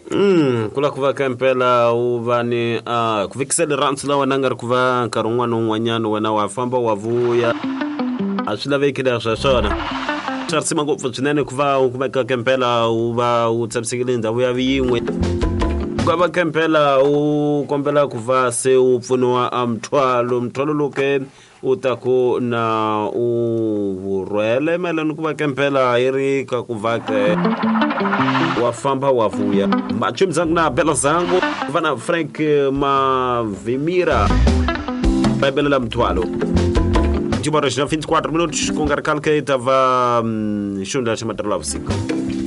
Kula kuva kempela uvani kuvikisela rantsi lawa nanga ri kuva nkarhi wun'wana wun'wanyana wena wa famba wa vuya a swi lavekile swa swona swa risima ngopfu swinene ku va u kumeka kempela u va u tshamisekile ndhawu ya yin'we ku va kempela u kombela ku va se u pfuniwa mthwalo loke u ta ku na u rhwele melani ku va kempela yi ri ka ku va ke wa famba wa vuya machumi zangu na bela zangu vana Frank Mavimira baibelela mthwalo Jibara 24 minutos com garcal que estava shunda chama usiku